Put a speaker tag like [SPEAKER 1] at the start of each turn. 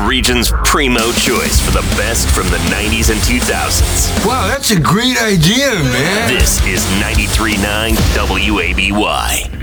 [SPEAKER 1] region's primo choice for the best from the 90s and 2000s.
[SPEAKER 2] Wow, that's a great idea, man.
[SPEAKER 1] This is 93.9 WABY.